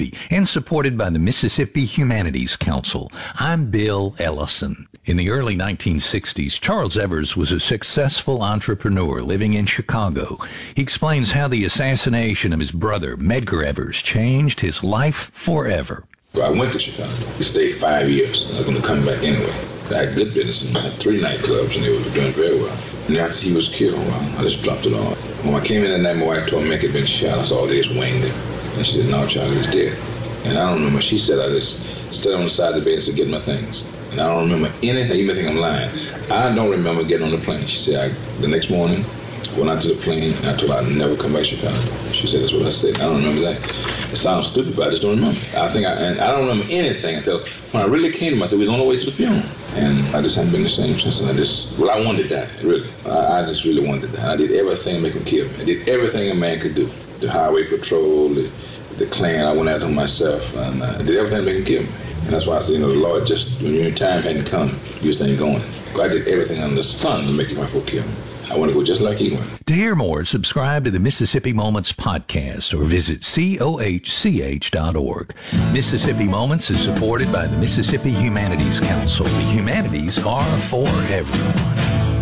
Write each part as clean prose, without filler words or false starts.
Mississippi and supported by the Mississippi Humanities Council. I'm Bill Ellison. In the early 1960s, Charles Evers was a successful entrepreneur living in Chicago. He explains how the assassination of his brother, Medgar Evers, changed his life forever. I went to Chicago. I stayed 5 years. I was going to come back anyway. I had good business and I had 3 nightclubs and they were doing very well. And after he was killed, I just dropped it all. When I came in that night, my wife told me Mick had been shot. I saw this Wayne there. And she said, no, Charlie was dead. And I don't remember. She said, I just sat on the side of the bed and said, get my things. And I don't remember anything. You may think I'm lying. I don't remember getting on the plane. She said, the next morning, went out to the plane and I told her I'd never come back to Chicago. She said, that's what I said. I don't remember that. It sounds stupid, but I just don't remember. And I don't remember anything until when I really came to myself. We was on the way to the funeral. And I just haven't been the same since. And I wanted to die, really. I just really wanted to die. I did everything to make him kill me. I did everything a man could do. The highway patrol, the Klan, I went after him myself. And I did everything to make him kill me. And that's why I said, the Lord, just when your time hadn't come, you just ain't going. I did everything under the sun to make my folk kill me. I want to go just like he went. To hear more, subscribe to the Mississippi Moments podcast or visit cohch.org. Mississippi Moments is supported by the Mississippi Humanities Council. The humanities are for everyone.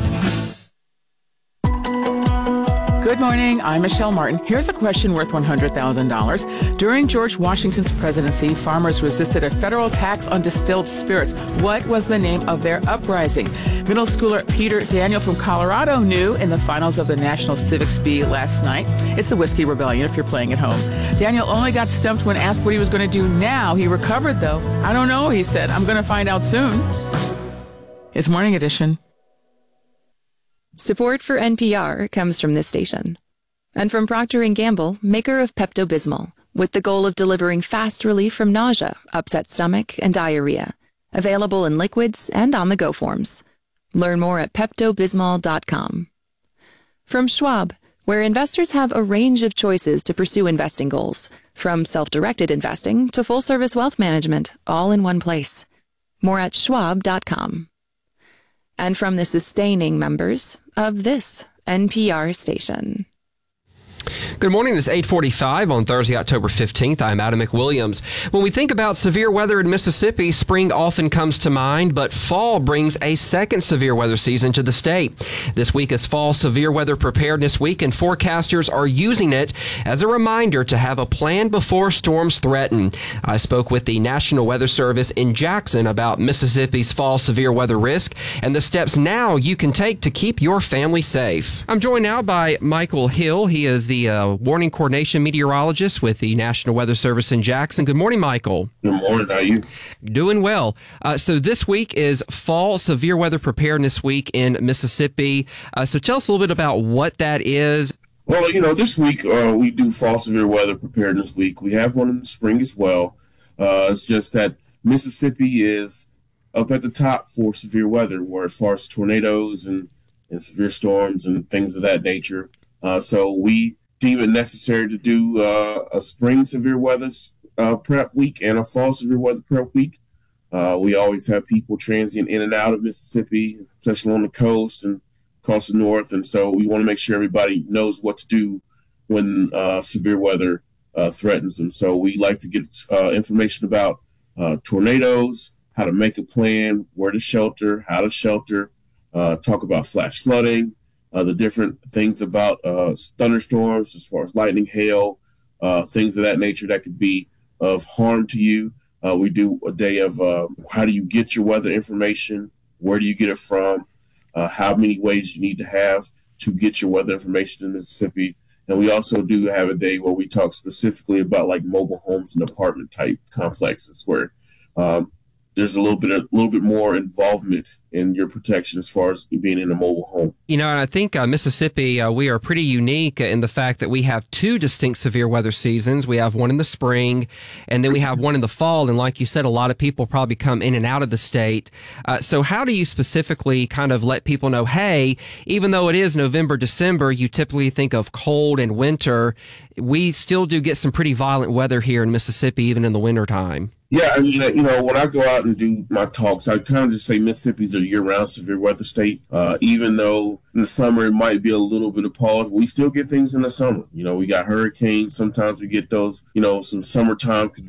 Good morning, I'm Michelle Martin. Here's a question worth $100,000. During George Washington's presidency, farmers resisted a federal tax on distilled spirits. What was the name of their uprising? Middle schooler Peter Daniel from Colorado knew in the finals of the National Civics Bee last night. It's the Whiskey Rebellion if you're playing at home. Daniel only got stumped when asked what he was going to do now. He recovered, though. I don't know, he said. I'm going to find out soon. It's Morning Edition. Support for NPR comes from this station and from Procter & Gamble, maker of Pepto-Bismol, with the goal of delivering fast relief from nausea, upset stomach, and diarrhea. Available in liquids and on-the-go forms. Learn more at PeptoBismol.com. From Schwab, where investors have a range of choices to pursue investing goals, from self-directed investing to full-service wealth management, all in one place. More at Schwab.com. And from the sustaining members of this NPR station. Good morning. It's 8:45 on Thursday, October 15th. I'm Adam McWilliams. When we think about severe weather in Mississippi, spring often comes to mind, but fall brings a second severe weather season to the state. This week is Fall Severe Weather Preparedness Week, and forecasters are using it as a reminder to have a plan before storms threaten. I spoke with the National Weather Service in Jackson about Mississippi's fall severe weather risk and the steps now you can take to keep your family safe. I'm joined now by Michael Hill. He is the warning coordination meteorologist with the National Weather Service in Jackson. Good morning, Michael. Good morning. How are you? Doing well. So this week is Fall Severe Weather Preparedness Week in Mississippi. So tell us a little bit about what that is. Well, this week we do Fall Severe Weather Preparedness Week. We have one in the spring as well. It's just that Mississippi is up at the top for severe weather, where as far as tornadoes and severe storms and things of that nature. So we deem it necessary to do a spring severe weather prep week and a fall severe weather prep week. We always have people transient in and out of Mississippi, especially on the coast and across the north. And so we want to make sure everybody knows what to do when severe weather threatens them. So we like to get information about tornadoes, how to make a plan, where to shelter, how to shelter, talk about flash flooding, the different things about thunderstorms as far as lightning, hail, things of that nature that could be of harm to you. We do a day of how do you get your weather information, where do you get it from, how many ways you need to have to get your weather information in Mississippi. And we also do have a day where we talk specifically about like mobile homes and apartment type complexes where there's a little bit more involvement in your protection as far as being in a mobile home. And I think Mississippi, we are pretty unique in the fact that we have two distinct severe weather seasons. We have one in the spring, and then we have one in the fall. And like you said, a lot of people probably come in and out of the state. So how do you specifically kind of let people know, hey, even though it is November, December, you typically think of cold and winter, we still do get some pretty violent weather here in Mississippi, even in the wintertime. Yeah, I mean, when I go out and do my talks, I kind of just say Mississippi's a year-round severe weather state. Even though in the summer it might be a little bit of pause, we still get things in the summer. We got hurricanes. Sometimes we get those, some summertime